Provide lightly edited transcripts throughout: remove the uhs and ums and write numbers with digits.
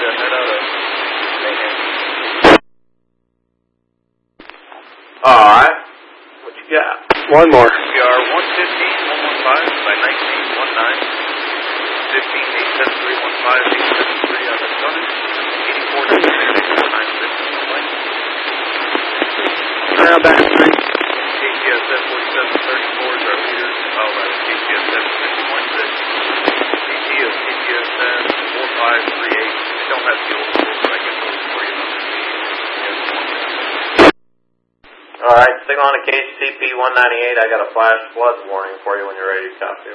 to head out of Mayhem. Alright. What you got? One more. We are 115-115 by 19-19. 15-873-15-873 on the Summit. 84-9 Now back to 3. KTSF 4734 is our leader. KTSF 616. CT of KTSF 4538. We don't have fuel, but I can hold for you. Alright, signal on a KCP 198. I got a flash flood warning for you when you're ready to copy.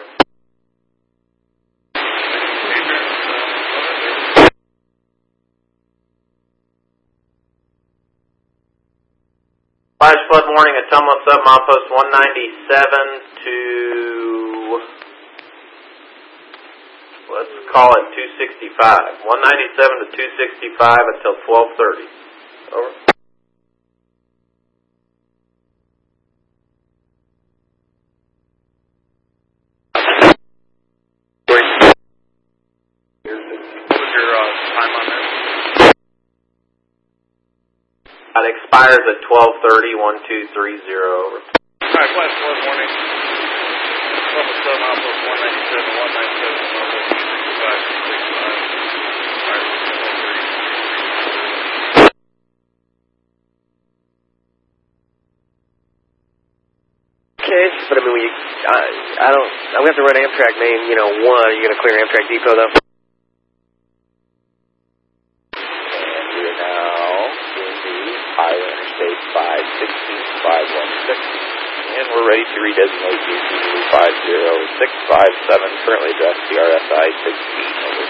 Flash flood warning at Tumlet Sub, milepost 197 to, let's call it 265. 197 to 265 until 12:30. Over. What was your time on this? It expires at 12:30, 1230, over. Alright, flash flood warning. Tumlet Sub, milepost 197, 197, milepost 265, 12:30. Okay, but I mean, I'm going to have to run Amtrak main, 1. You're going to clear Amtrak depot, though? And we are now in the Iowa Interstate 516-516. And we're ready to redesignate you to 50657, currently addressed CRSI 16.